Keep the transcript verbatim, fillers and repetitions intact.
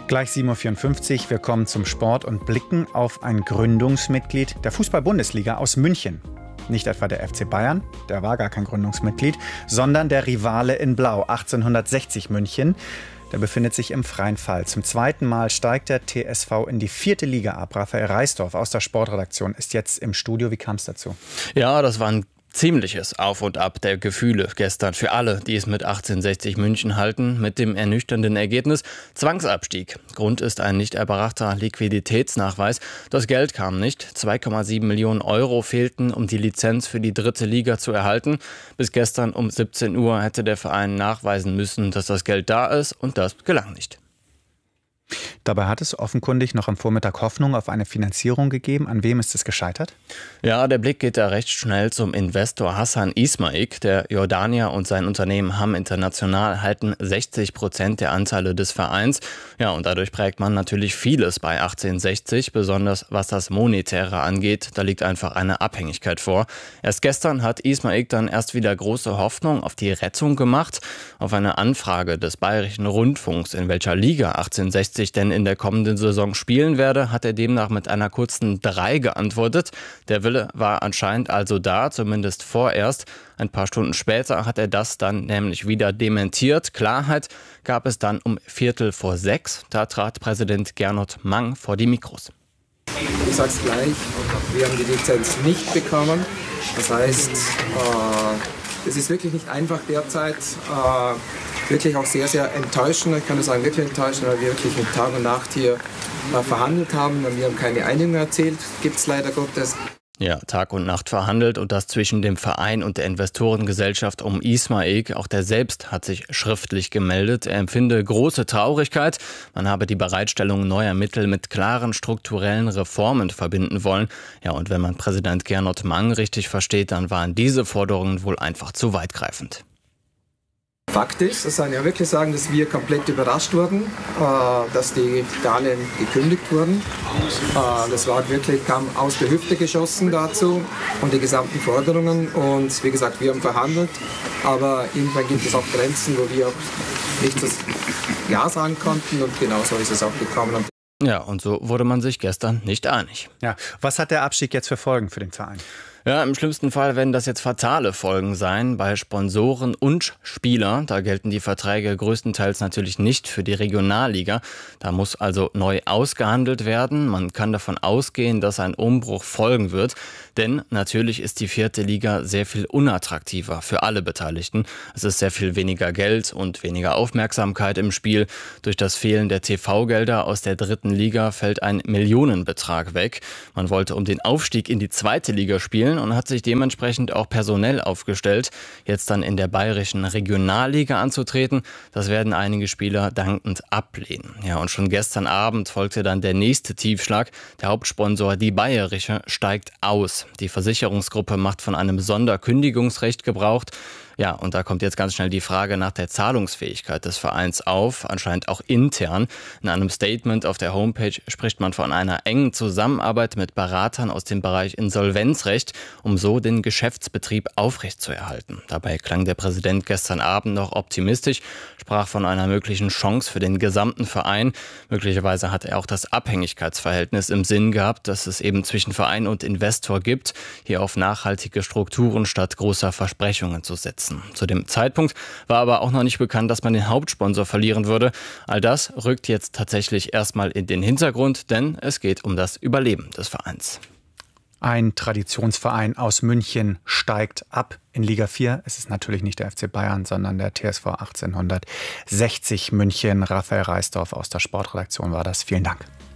Gleich sieben Uhr vierundfünfzig, wir kommen zum Sport und blicken auf ein Gründungsmitglied der Fußball-Bundesliga aus München. Nicht etwa der F C Bayern, der war gar kein Gründungsmitglied, sondern der Rivale in Blau, achtzehnhundertsechzig München. Der befindet sich im freien Fall. Zum zweiten Mal steigt der T S V in die vierte Liga ab. Raphael Reisdorf aus der Sportredaktion ist jetzt im Studio. Wie kam es dazu? Ja, das war ein ziemliches Auf und Ab der Gefühle gestern für alle, die es mit achtzehnhundertsechzig München halten, mit dem ernüchternden Ergebnis Zwangsabstieg. Grund ist ein nicht erbrachter Liquiditätsnachweis. Das Geld kam nicht. zwei Komma sieben Millionen Euro fehlten, um die Lizenz für die dritte Liga zu erhalten. Bis gestern um siebzehn Uhr hätte der Verein nachweisen müssen, dass das Geld da ist, und das gelang nicht. Dabei hat es offenkundig noch am Vormittag Hoffnung auf eine Finanzierung gegeben. An wem ist es gescheitert? Ja, der Blick geht da recht schnell zum Investor Hassan Ismaik. Der Jordanier und sein Unternehmen Hamm International halten sechzig Prozent der Anteile des Vereins. Ja, und dadurch prägt man natürlich vieles bei achtzehnhundertsechzig, besonders was das Monetäre angeht. Da liegt einfach eine Abhängigkeit vor. Erst gestern hat Ismaik dann erst wieder große Hoffnung auf die Rettung gemacht. Auf eine Anfrage des Bayerischen Rundfunks, in welcher Liga achtzehnhundertsechzig denn in der kommenden Saison spielen werde, hat er demnach mit einer kurzen drei geantwortet. Der Wille war anscheinend also da, zumindest vorerst. Ein paar Stunden später hat er das dann nämlich wieder dementiert. Klarheit gab es dann um Viertel vor sechs. Da trat Präsident Gernot Mang vor die Mikros. Ich sage es gleich, wir haben die Lizenz nicht bekommen. Das heißt, äh, es ist wirklich nicht einfach derzeit. Äh, wirklich auch sehr, sehr enttäuschend. Ich kann nur sagen, wirklich enttäuschend, weil wir wirklich mit Tag und Nacht hier äh, verhandelt haben. Und wir haben keine Einigung erzielt, gibt es leider Gottes. Ja, Tag und Nacht verhandelt, und das zwischen dem Verein und der Investorengesellschaft um Ismaik. Auch der selbst hat sich schriftlich gemeldet. Er empfinde große Traurigkeit. Man habe die Bereitstellung neuer Mittel mit klaren strukturellen Reformen verbinden wollen. Ja, und wenn man Präsident Gernot Mang richtig versteht, dann waren diese Forderungen wohl einfach zu weitgreifend. Fakt ist, das kann ich ja wirklich sagen, dass wir komplett überrascht wurden, äh, dass die Darlehen gekündigt wurden. Äh, das war wirklich, kam aus der Hüfte geschossen dazu und die gesamten Forderungen. Und wie gesagt, wir haben verhandelt, aber irgendwann gibt es auch Grenzen, wo wir auch nicht das Ja sagen konnten, und genau so ist es auch gekommen. Ja, und so wurde man sich gestern nicht einig. Ja, was hat der Abstieg jetzt für Folgen für den Verein? Ja, im schlimmsten Fall werden das jetzt fatale Folgen sein bei Sponsoren und Spieler. Da gelten die Verträge größtenteils natürlich nicht für die Regionalliga. Da muss also neu ausgehandelt werden. Man kann davon ausgehen, dass ein Umbruch folgen wird. Denn natürlich ist die vierte Liga sehr viel unattraktiver für alle Beteiligten. Es ist sehr viel weniger Geld und weniger Aufmerksamkeit im Spiel. Durch das Fehlen der T V-Gelder aus der dritten Liga fällt ein Millionenbetrag weg. Man wollte um den Aufstieg in die zweite Liga spielen und hat sich dementsprechend auch personell aufgestellt. Jetzt dann in der bayerischen Regionalliga anzutreten, das werden einige Spieler dankend ablehnen. Ja, und schon gestern Abend folgte dann der nächste Tiefschlag. Der Hauptsponsor, die Bayerische, steigt aus. Die Versicherungsgruppe macht von einem Sonderkündigungsrecht Gebrauch. Ja, und da kommt jetzt ganz schnell die Frage nach der Zahlungsfähigkeit des Vereins auf, anscheinend auch intern. In einem Statement auf der Homepage spricht man von einer engen Zusammenarbeit mit Beratern aus dem Bereich Insolvenzrecht, um so den Geschäftsbetrieb aufrechtzuerhalten. Dabei klang der Präsident gestern Abend noch optimistisch, sprach von einer möglichen Chance für den gesamten Verein. Möglicherweise hat er auch das Abhängigkeitsverhältnis im Sinn gehabt, das es eben zwischen Verein und Investor gibt, hier auf nachhaltige Strukturen statt großer Versprechungen zu setzen. Zu dem Zeitpunkt war aber auch noch nicht bekannt, dass man den Hauptsponsor verlieren würde. All das rückt jetzt tatsächlich erstmal in den Hintergrund, denn es geht um das Überleben des Vereins. Ein Traditionsverein aus München steigt ab in Liga vier. Es ist natürlich nicht der F C Bayern, sondern der T S V achtzehnhundertsechzig München. Raphael Reisdorf aus der Sportredaktion war das. Vielen Dank.